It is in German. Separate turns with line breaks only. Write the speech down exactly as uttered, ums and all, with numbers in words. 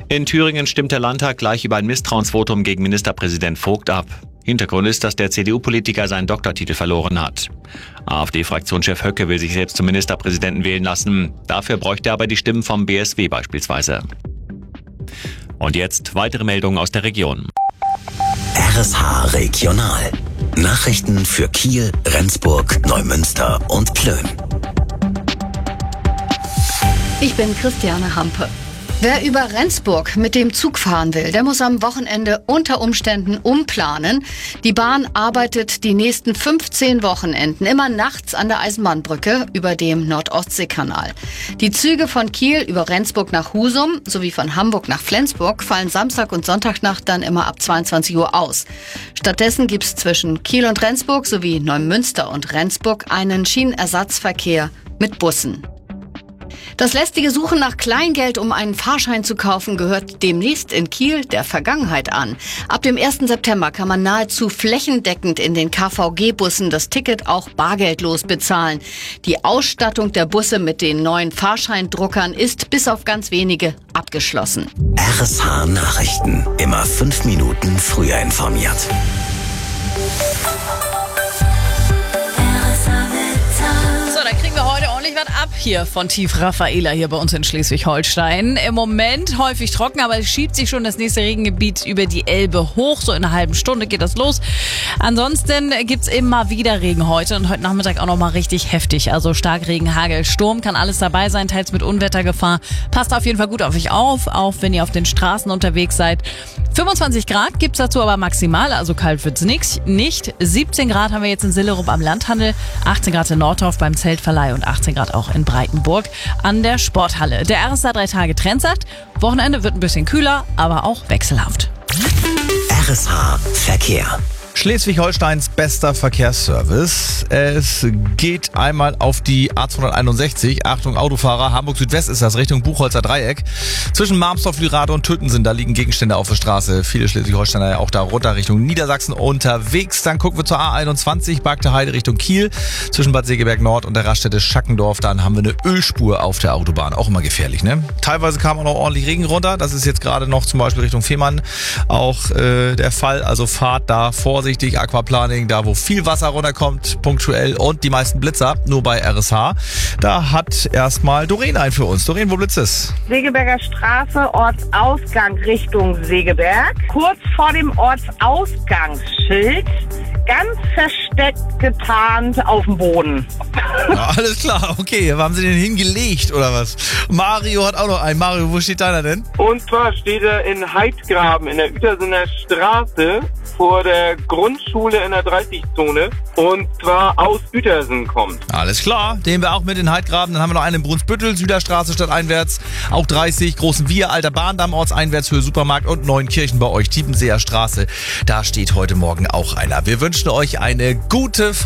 In Thüringen stimmt der Landtag gleich über ein Misstrauensvotum gegen Ministerpräsident Vogt ab. Hintergrund ist, dass der C D U-Politiker seinen Doktortitel verloren hat. AfD-Fraktionschef Höcke will sich selbst zum Ministerpräsidenten wählen lassen. Dafür bräuchte er aber die Stimmen vom B S W beispielsweise. Und jetzt weitere Meldungen aus der Region.
R S H Regional. Nachrichten für Kiel, Rendsburg, Neumünster und Plön.
Ich bin Christiane Hampe. Wer über Rendsburg mit dem Zug fahren will, der muss am Wochenende unter Umständen umplanen. Die Bahn arbeitet die nächsten fünfzehn Wochenenden immer nachts an der Eisenbahnbrücke über dem Nord-Ostsee-Kanal. Die Züge von Kiel über Rendsburg nach Husum sowie von Hamburg nach Flensburg fallen Samstag und Sonntagnacht dann immer ab zweiundzwanzig Uhr aus. Stattdessen gibt's zwischen Kiel und Rendsburg sowie Neumünster und Rendsburg einen Schienenersatzverkehr mit Bussen. Das lästige Suchen nach Kleingeld, um einen Fahrschein zu kaufen, gehört demnächst in Kiel der Vergangenheit an. Ab dem ersten September kann man nahezu flächendeckend in den K V G-Bussen das Ticket auch bargeldlos bezahlen. Die Ausstattung der Busse mit den neuen Fahrscheindruckern ist bis auf ganz wenige abgeschlossen.
R S H Nachrichten. Immer fünf Minuten früher informiert.
Ab hier von Tief Raffaela hier bei uns in Schleswig-Holstein. Im Moment häufig trocken, aber es schiebt sich schon das nächste Regengebiet über die Elbe hoch. So in einer halben Stunde geht das los. Ansonsten gibt's immer wieder Regen heute und heute Nachmittag auch noch mal richtig heftig. Also Starkregen, Hagel, Sturm kann alles dabei sein, teils mit Unwettergefahr. Passt auf jeden Fall gut auf euch auf, auch wenn ihr auf den Straßen unterwegs seid. fünfundzwanzig Grad gibt's dazu aber maximal, also kalt wird's nix, nicht. siebzehn Grad haben wir jetzt in Sillerup am Landhandel, achtzehn Grad in Nordorf beim Zeltverleih und achtzehn Grad auch in Breitenburg an der Sporthalle. Der R S A drei Tage Trendsat. Wochenende wird ein bisschen kühler, aber auch wechselhaft.
R S H Verkehr.
Schleswig-Holsteins bester Verkehrsservice. Es geht einmal auf die A zweihunderteinundsechzig. Achtung Autofahrer, Hamburg Südwest ist das, Richtung Buchholzer Dreieck. Zwischen Marmsdorf, Lührade und Tüttensen, da liegen Gegenstände auf der Straße. Viele Schleswig-Holsteiner ja auch da runter Richtung Niedersachsen unterwegs. Dann gucken wir zur A einundzwanzig, Bagte Heide Richtung Kiel. Zwischen Bad Segeberg Nord und der Raststätte Schackendorf. Dann haben wir eine Ölspur auf der Autobahn. Auch immer gefährlich, ne? Teilweise kam auch noch ordentlich Regen runter. Das ist jetzt gerade noch zum Beispiel Richtung Fehmarn auch äh, der Fall. Also fahrt da vorsichtig. Aquaplaning, da wo viel Wasser runterkommt, punktuell und die meisten Blitzer, nur bei R S H. Da hat erstmal Doreen ein für uns. Doreen, wo blitzt es?
Segeberger Straße, Ortsausgang Richtung Segeberg. Kurz vor dem Ortsausgangsschild, ganz versteckt getarnt auf dem Boden.
Ja, alles klar, okay. Wo haben Sie den hingelegt oder was? Mario hat auch noch einen. Mario, wo steht deiner denn?
Und zwar steht er in Heidgraben in der Uetersener Straße vor der Grundschule in der dreißig-Zone und zwar aus Uetersen kommt.
Alles klar, den wir auch mit in Heidgraben. Dann haben wir noch einen in Brunsbüttel, Süderstraße stadteinwärts, auch dreißig, Großen Wir, Alter Bahndamm, ortseinwärts, Höhe Supermarkt und Neuenkirchen bei euch, Tiepenseer Straße. Da steht heute Morgen auch einer. Wir wünschen euch eine gute Fahrt.